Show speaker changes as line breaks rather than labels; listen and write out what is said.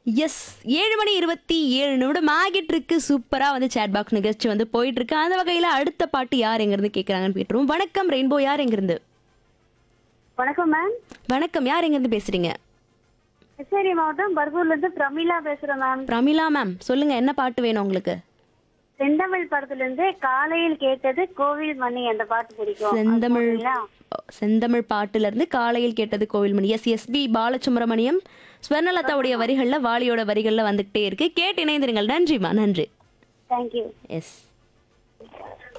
S 7:27 ஆகிட்டு இருக்கு. சூப்பரா வந்து சேட் பாக்ஸ் நிகழ்ச்சி வந்து போயிட்டு இருக்கு. அந்த வகையில அடுத்த பாட்டு யார் எங்க இருந்து கேக்குறாங்கன்னு கேட்டுருவோம். வணக்கம் ரெயின்போ, யார் எங்க இருந்து?
வணக்கம் மேம்.
வணக்கம், யார் எங்க இருந்து பேசுறீங்க?
கிருஷ்ணகிரி மாவட்டம் பர்கூர்ல இருந்து பிரமிளா பேசுறேன் மேம்.
பிரமிளா மேம், சொல்லுங்க என்ன பாட்டு வேணும் உங்களுக்கு?
செந்தமிழ் படத்துல இருந்து காலையில் கேட்டது கோவில் மணி அந்த பாட்டு பிடிக்கும். அது
செந்தமிழ்
போடுறீங்களா?
செந்தமிழ் பாட்டுல இருந்து காலையில் கேட்டது கோவில்மணி. எஸ்பி பாலசுப்ரமணியம், ஸ்வர்ணலதாவுடைய வரிகள்ல, வாலியோட வரிகள்ல வந்துகிட்டே இருக்கு. கேட்டு இணைந்திருங்கள். நன்றிமா, நன்றி.
தேங்க்யூ.
எஸ்.